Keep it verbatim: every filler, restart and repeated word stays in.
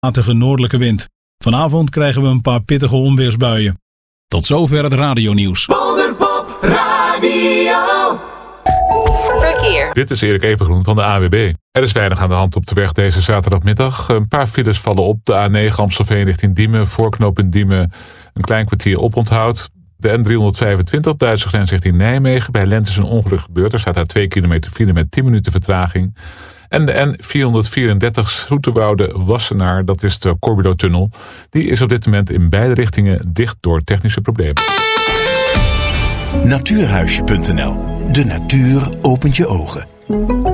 matige noordelijke wind. Vanavond krijgen we een paar pittige onweersbuien. Tot zover het radionieuws. Wonderpop Radio. Verkeer. Dit is Erik Evengroen van de A W B. Er is weinig aan de hand op de weg deze zaterdagmiddag. Een paar files vallen op. De A negen Amstelveen richting Diemen. Voorknopend Diemen een klein kwartier oponthoud. De N driehonderdvijfentwintig Duitse grens richting Nijmegen. Bij Lent is een ongeluk gebeurd. Er staat daar twee kilometer file met tien minuten vertraging. En de N vierhonderdvierendertig Zoeterwoude-Wassenaar, dat is de Corbulo-tunnel. Die is op dit moment in beide richtingen dicht door technische problemen. Natuurhuisje punt n l. De natuur opent je ogen.